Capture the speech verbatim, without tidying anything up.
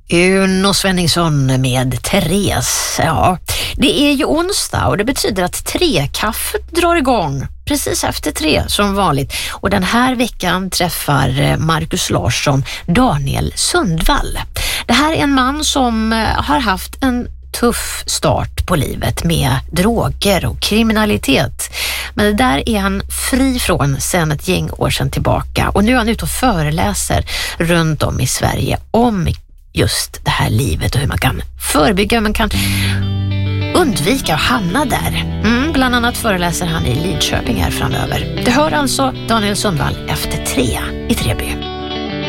Uno Svenningsson med Therese. Ja, det är ju onsdag och det betyder att Trekaffet drar igång precis efter tre som vanligt. Och den här veckan träffar Marcus Larsson Daniel Sundvall. Det här är en man som har haft en tuff start på livet med droger och kriminalitet. Men det där är han fri från sedan ett gäng år sedan tillbaka. Och nu är han ute och föreläser runt om i Sverige om just det här livet och hur man kan förebygga, hur man kan undvika att hamna där. Mm, bland annat föreläser han i Lidköping här framöver. Det hör alltså Daniel Sundvall efter tre i Treby.